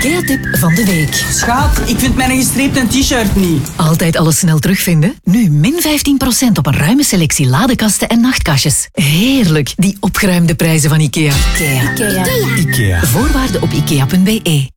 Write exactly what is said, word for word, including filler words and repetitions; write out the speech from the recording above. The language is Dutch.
IKEA-tip van de week. Schat, ik vind mijn gestreepte t-shirt niet. Altijd alles snel terugvinden? Nu min vijftien procent op een ruime selectie ladekasten en nachtkastjes. Heerlijk, die opgeruimde prijzen van IKEA. IKEA. IKEA. IKEA. Voorwaarden op ikea punt be.